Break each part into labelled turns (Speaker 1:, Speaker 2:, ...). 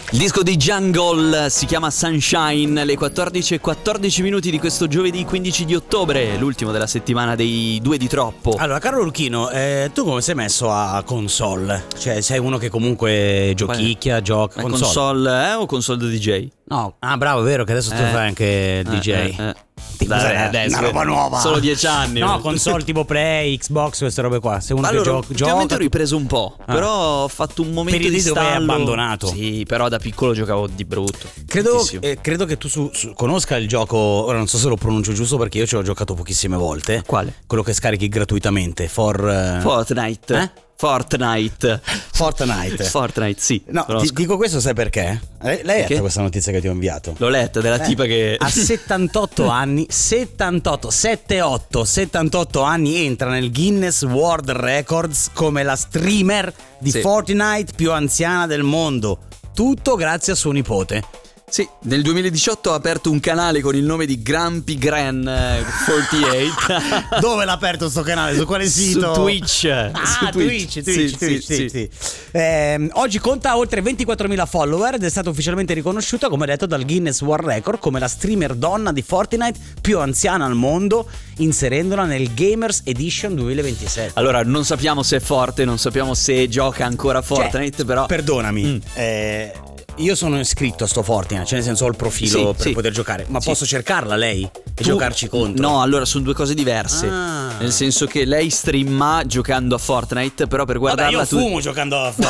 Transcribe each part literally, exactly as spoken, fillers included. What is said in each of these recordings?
Speaker 1: Il disco di Jungle si chiama Sunshine, le quattordici e quattordici minuti di questo giovedì quindici di ottobre, l'ultimo della settimana dei due di troppo.
Speaker 2: Allora, caro Luchino, eh, tu come sei messo a console? Cioè, sei uno che comunque giochicchia, gioca
Speaker 1: console,
Speaker 2: console
Speaker 1: eh, o console da D J?
Speaker 2: No, ah bravo, è vero che adesso tu
Speaker 1: Eh.
Speaker 2: fai anche D J.
Speaker 1: Eh, eh, eh. Dai, adesso
Speaker 2: una roba nuova.
Speaker 1: Solo dieci anni.
Speaker 2: No, console tipo Play, Xbox, queste robe qua. Se uno
Speaker 1: allora,
Speaker 2: che gioca,
Speaker 1: ultimamente
Speaker 2: gioca
Speaker 1: ho ripreso un po',
Speaker 2: Ah.
Speaker 1: però ho fatto un momento
Speaker 2: Periodi
Speaker 1: di
Speaker 2: dove hai
Speaker 1: stallo.
Speaker 2: abbandonato.
Speaker 1: Sì, però da piccolo giocavo di brutto.
Speaker 2: Credo,
Speaker 1: tantissimo.
Speaker 2: eh, credo che tu su, su- conosca il gioco. Ora non so se lo pronuncio giusto perché io ci ho giocato pochissime volte.
Speaker 1: Quale?
Speaker 2: Quello che scarichi gratuitamente. For eh,
Speaker 1: Fortnite.
Speaker 2: Eh?
Speaker 1: Fortnite.
Speaker 2: Fortnite.
Speaker 1: Fortnite, sì.
Speaker 2: No, ti
Speaker 1: conosco.
Speaker 2: dico questo, sai perché? Eh, Lei ha
Speaker 1: Perché?
Speaker 2: letto questa notizia che ti ho inviato?
Speaker 1: L'ho letta della
Speaker 2: Eh,
Speaker 1: tipa che
Speaker 2: a settantotto anni, settantotto, settantotto, settantotto anni entra nel Guinness World Records come la streamer di
Speaker 1: Sì.
Speaker 2: Fortnite più anziana del mondo. Tutto grazie a suo nipote.
Speaker 1: Sì, nel duemiladiciotto ha aperto un canale con il nome di Grumpy Gran eh, quarantotto.
Speaker 2: Dove l'ha aperto sto canale? Su quale sito?
Speaker 1: Su Twitch.
Speaker 2: Ah,
Speaker 1: Su
Speaker 2: Twitch, Twitch,
Speaker 1: Sì,
Speaker 2: Twitch,
Speaker 1: sì,
Speaker 2: sì,
Speaker 1: sì.
Speaker 2: sì. Ehm, oggi conta oltre ventiquattromila follower ed è stata ufficialmente riconosciuta, come detto, dal Guinness World Record come la streamer donna di Fortnite più anziana al mondo, inserendola nel Gamers Edition duemilaventisette.
Speaker 1: Allora, non sappiamo se è forte, non sappiamo se gioca ancora a Fortnite,
Speaker 2: Cioè,
Speaker 1: però
Speaker 2: perdonami,
Speaker 1: Mm.
Speaker 2: eh, io sono iscritto a sto Fortnite, cioè nel senso ho il profilo
Speaker 1: Sì,
Speaker 2: per
Speaker 1: sì.
Speaker 2: poter giocare, ma
Speaker 1: Sì.
Speaker 2: posso cercarla lei e
Speaker 1: Tu-
Speaker 2: giocarci contro?
Speaker 1: No, allora sono due cose diverse.
Speaker 2: Ah.
Speaker 1: Nel senso che lei streama giocando a Fortnite, però per
Speaker 2: Vabbè,
Speaker 1: guardarla
Speaker 2: io
Speaker 1: tu
Speaker 2: fumo giocando a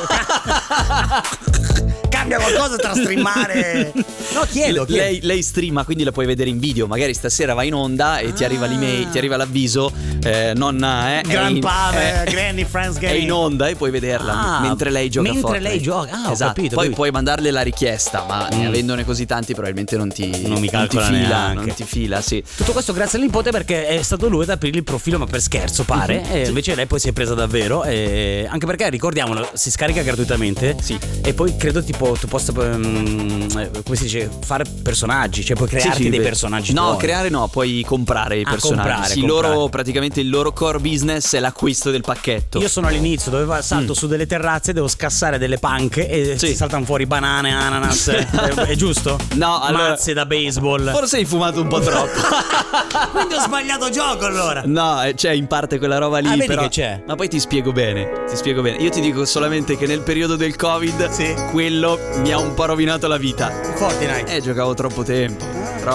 Speaker 2: Fortnite. Cambia qualcosa tra streamare. No, chiedo, chiedo.
Speaker 1: Lei, lei streama, quindi la puoi vedere in video. Magari stasera va in onda e ti
Speaker 2: Ah.
Speaker 1: arriva l'email, ti arriva l'avviso. Eh, nonna, eh, è in-
Speaker 2: Grandpa,
Speaker 1: eh,
Speaker 2: Granny, Friends
Speaker 1: è
Speaker 2: Game.
Speaker 1: in onda e puoi vederla
Speaker 2: Ah,
Speaker 1: mentre lei gioca a
Speaker 2: mentre
Speaker 1: Fortnite.
Speaker 2: lei gioca. Ah, ho
Speaker 1: esatto.
Speaker 2: capito,
Speaker 1: Poi
Speaker 2: capito.
Speaker 1: puoi mandarle la richiesta, ma
Speaker 2: Mm.
Speaker 1: avendone così tanti probabilmente non ti,
Speaker 2: Non mi
Speaker 1: ti
Speaker 2: calcola
Speaker 1: fila,
Speaker 2: neanche.
Speaker 1: non ti fila, sì.
Speaker 2: Tutto questo grazie al nipote perché è stato lui ad aprire il profilo, ma per scherzo pare.
Speaker 1: Mhm.
Speaker 2: E
Speaker 1: Sì.
Speaker 2: invece lei poi si è presa davvero. E anche perché, ricordiamolo, si scarica gratuitamente.
Speaker 1: Sì.
Speaker 2: E poi credo tipo tu possa ehm, eh, come si dice, fare personaggi, cioè puoi
Speaker 1: Sì,
Speaker 2: crearti
Speaker 1: sì,
Speaker 2: dei
Speaker 1: beh.
Speaker 2: personaggi
Speaker 1: No,
Speaker 2: tuoi.
Speaker 1: creare no, puoi comprare i
Speaker 2: Ah,
Speaker 1: personaggi.
Speaker 2: comprare,
Speaker 1: Sì,
Speaker 2: comprare.
Speaker 1: loro praticamente il loro core business è l'acquisto del pacchetto.
Speaker 2: Io sono all'inizio dove va- salto
Speaker 1: Mm.
Speaker 2: su delle terrazze, devo scassare delle panche e
Speaker 1: Sì.
Speaker 2: si saltano fuori banane, ananas. è, è giusto?
Speaker 1: No, allora-
Speaker 2: Mazze da baseball.
Speaker 1: Forse hai fumato un po' troppo.
Speaker 2: Quindi ho sbagliato gioco allora.
Speaker 1: No, eh, c'è in parte quella roba lì,
Speaker 2: Ah, vedi
Speaker 1: però
Speaker 2: che c'è?
Speaker 1: Ma poi ti spiego bene, ti spiego bene. Io ti dico solamente che nel periodo del Covid
Speaker 2: Sì.
Speaker 1: quello mi ha un po' rovinato la vita.
Speaker 2: Fortnite.
Speaker 1: Eh, giocavo troppo tempo.
Speaker 2: Ah,
Speaker 1: Troppo